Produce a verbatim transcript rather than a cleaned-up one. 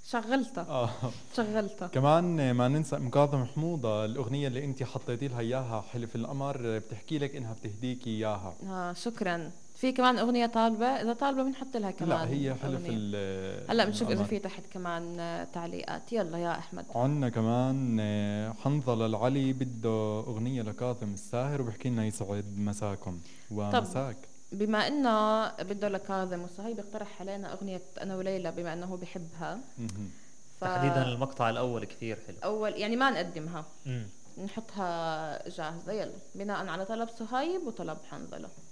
شغلتها. اه شغلتها كمان ما ننسى ام كاظم حموضه، الاغنيه اللي انت حطيتي لها اياها حلف القمر بتحكي لك انها بتهديكي اياها. اه شكرا. في كمان اغنيه طالبه، اذا طالبه بنحط لها لا كمان هي حلف اغنيه. ال- هلا بنشوف اذا القمر. في تحت كمان آه، تعليقات. يلا يا احمد. عنا كمان آه، حنظلة العلي بده اغنيه لكاظم الساهر وبحكي لنا يسعد مساكم طب ومساك. بما انه بده لكاظم وصهيب اقترح علينا اغنيه انا وليلى بما انه هو بحبها. مهم. تحديدا المقطع الاول كثير حلو. فاول يعني ما نقدمها، امم نحطها جاهزه. يلا بناء على طلب صهيب وطلب حنظله.